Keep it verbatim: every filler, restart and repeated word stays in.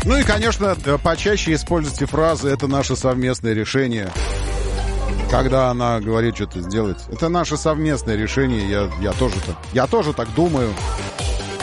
Ну и, конечно, почаще используйте фразы «это наше совместное решение». Когда она говорит что-то сделать. Это наше совместное решение. Я, я, тоже, так, я тоже так думаю.